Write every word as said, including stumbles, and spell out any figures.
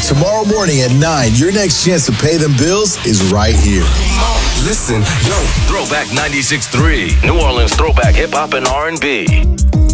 tomorrow morning at nine, your next chance to pay them bills is right here. Listen, yo. Throwback ninety-six point three, New Orleans throwback hip hop and R and B.